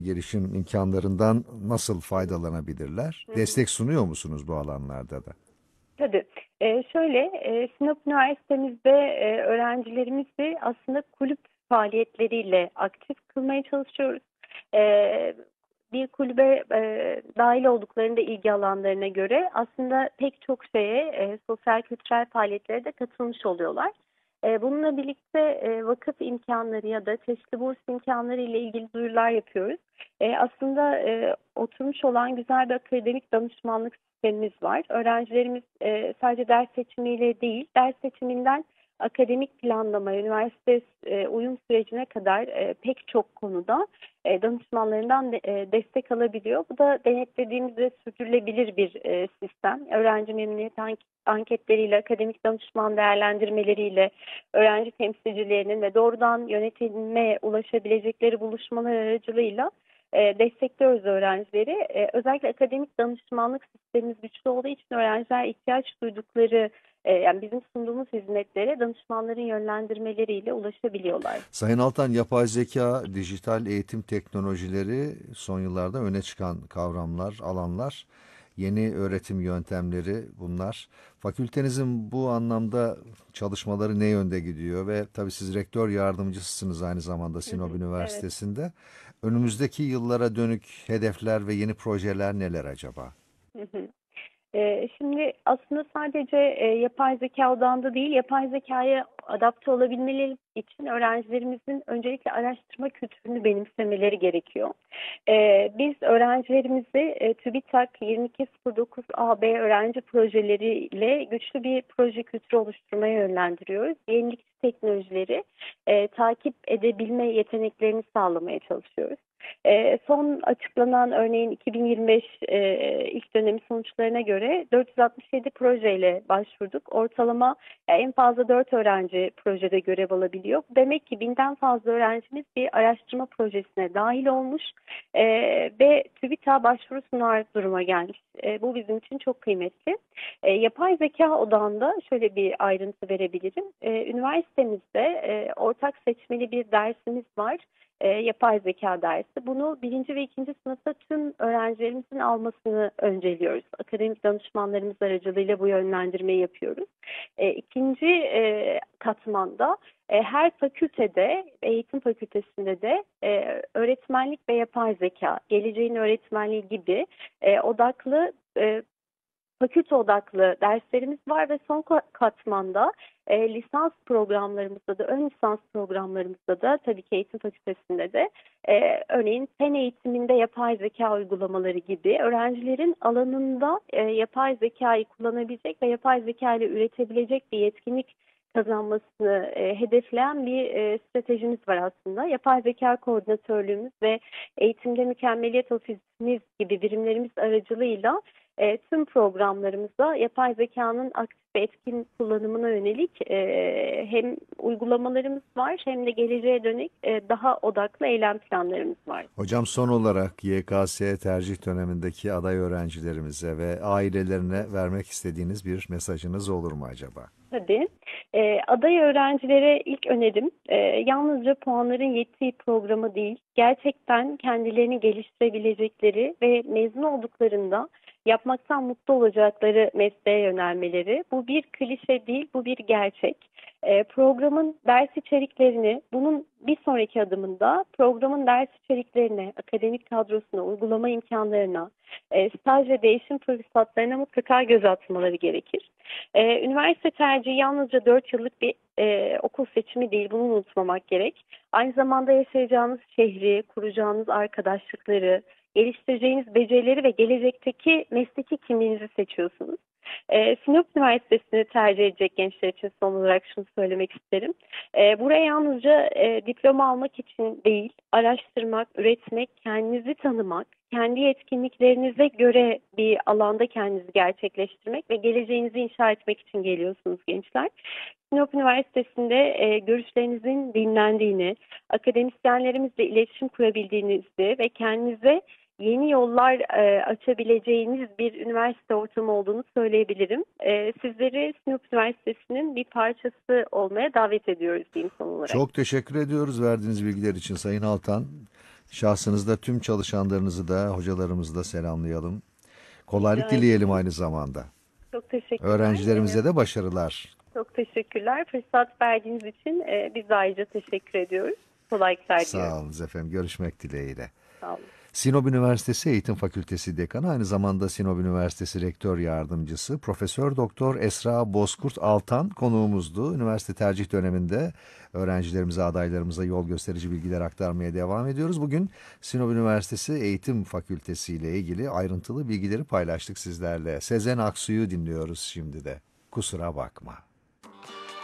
gelişim imkanlarından nasıl Hı hı, faydalanabilirler? hı hı. Destek sunuyor musunuz bu alanlarda da? Tabii. Şöyle, Sinop Üniversitemizde öğrencilerimizi aslında kulüp faaliyetleriyle aktif kılmaya çalışıyoruz. E, Bir kulübe dahil olduklarında ilgi alanlarına göre aslında pek çok şeye, sosyal kültürel faaliyetlere de katılmış oluyorlar. Bununla birlikte vakıf imkanları ya da çeşitli burs imkanları ile ilgili duyurular yapıyoruz. Aslında oturmuş olan güzel bir akademik danışmanlık sistemimiz var. Öğrencilerimiz sadece ders seçimiyle değil, ders seçiminden akademik planlamaya, üniversite uyum sürecine kadar pek çok konuda danışmanlarından destek alabiliyor. Bu da denetlediğimiz ve sürdürülebilir bir sistem. Öğrenci memnuniyet anketleriyle, akademik danışman değerlendirmeleriyle, öğrenci temsilcilerinin ve doğrudan yönetime ulaşabilecekleri buluşmalar aracılığıyla destekliyoruz öğrencileri. Özellikle akademik danışmanlık sistemimiz güçlü olduğu için öğrenciler ihtiyaç duydukları yani bizim sunduğumuz hizmetlere danışmanların yönlendirmeleriyle ulaşabiliyorlar. Sayın Altan, yapay zeka, dijital eğitim teknolojileri son yıllarda öne çıkan kavramlar, alanlar, yeni öğretim yöntemleri bunlar. Fakültenizin bu anlamda çalışmaları ne yönde gidiyor ve tabii siz rektör yardımcısınız aynı zamanda Hı Sinop hı, evet. Üniversitesi'nde. Hı hı, Önümüzdeki yıllara dönük hedefler ve yeni projeler neler acaba? hı hı. Şimdi aslında sadece yapay zeka odağında değil, yapay zekaya adapte olabilmeleri için öğrencilerimizin öncelikle araştırma kültürünü benimsemeleri gerekiyor. Biz öğrencilerimizi TÜBİTAK 2209 AB öğrenci projeleriyle güçlü bir proje kültürü oluşturmaya yönlendiriyoruz. Yenilikçi teknolojileri takip edebilme yeteneklerini sağlamaya çalışıyoruz. Son açıklanan örneğin 2025 ilk dönemi sonuçlarına göre 467 projeyle başvurduk. Ortalama en fazla 4 öğrenci projede görev alabiliyor. Demek ki binden fazla öğrencimiz bir araştırma projesine dahil olmuş ve TÜBİTAK'a başvuru sunar duruma gelmiş. Bu bizim için çok kıymetli. Yapay zeka odağında şöyle bir ayrıntı verebilirim. Üniversitemizde ortak seçmeli bir dersimiz var, yapay zeka dersi. Bunu birinci ve ikinci sınıfta tüm öğrencilerimizin almasını önceliyoruz. Akademik danışmanlarımız aracılığıyla bu yönlendirmeyi yapıyoruz. İkinci katmanda her fakültede, eğitim fakültesinde de öğretmenlik ve yapay zeka, geleceğin öğretmenliği gibi odaklı fakülte odaklı derslerimiz var ve son katmanda lisans programlarımızda da, ön lisans programlarımızda da tabii ki eğitim fakültesinde de örneğin fen eğitiminde yapay zeka uygulamaları gibi öğrencilerin alanında yapay zekayı kullanabilecek ve yapay zeka ile üretebilecek bir yetkinlik kazanmasını hedefleyen bir stratejimiz var aslında. Yapay zeka koordinatörlüğümüz ve eğitimde mükemmeliyet ofisimiz gibi birimlerimiz aracılığıyla tüm programlarımızda yapay zekanın aktif ve etkin kullanımına yönelik hem uygulamalarımız var hem de geleceğe dönük daha odaklı eylem planlarımız var. Hocam, son olarak YKS tercih dönemindeki aday öğrencilerimize ve ailelerine vermek istediğiniz bir mesajınız olur mu acaba? Tabii. Aday öğrencilere ilk önerim yalnızca puanların yettiği programı değil, gerçekten kendilerini geliştirebilecekleri ve mezun olduklarında yapmaktan mutlu olacakları mesleğe yönelmeleri. Bu bir klişe değil, bu bir gerçek. Programın ders içeriklerini, bunun bir sonraki adımında programın ders içeriklerine, akademik kadrosuna, uygulama imkanlarına, staj ve değişim fırsatlarına mutlaka göz atmaları gerekir. Üniversite tercihi yalnızca 4 yıllık bir okul seçimi değil, bunu unutmamak gerek. Aynı zamanda yaşayacağınız şehri, kuracağınız arkadaşlıkları, geliştireceğiniz becerileri ve gelecekteki mesleki kimliğinizi seçiyorsunuz. Sinop Üniversitesi'ni tercih edecek gençler için son olarak şunu söylemek isterim. Buraya yalnızca diploma almak için değil, araştırmak, üretmek, kendinizi tanımak, kendi yetkinliklerinize göre bir alanda kendinizi gerçekleştirmek ve geleceğinizi inşa etmek için geliyorsunuz gençler. Sinop Üniversitesi'nde görüşlerinizin dinlendiğini, akademisyenlerimizle iletişim kurabildiğinizi ve kendinize yeni yollar açabileceğiniz bir üniversite ortamı olduğunu söyleyebilirim. Sizleri Sinop Üniversitesi'nin bir parçası olmaya davet ediyoruz diyeyim son olarak. Çok teşekkür ediyoruz verdiğiniz bilgiler için Sayın Altan. Şahsınızda tüm çalışanlarınızı da hocalarımızı da selamlayalım. Kolaylık Rica dileyelim ederim. aynı zamanda. Çok teşekkürler. Öğrencilerimize de başarılar. Çok teşekkürler. Fırsat verdiğiniz için biz de ayrıca teşekkür ediyoruz. Kolaylıklar diliyoruz. Sağ olun efendim. Görüşmek dileğiyle. Sağ olun. Sinop Üniversitesi Eğitim Fakültesi Dekanı, aynı zamanda Sinop Üniversitesi Rektör Yardımcısı Profesör Doktor Esra Bozkurt Altan konuğumuzdu. Üniversite tercih döneminde öğrencilerimize, adaylarımıza yol gösterici bilgiler aktarmaya devam ediyoruz. Bugün Sinop Üniversitesi Eğitim Fakültesi ile ilgili ayrıntılı bilgileri paylaştık sizlerle. Sezen Aksu'yu dinliyoruz şimdi de. Kusura bakma.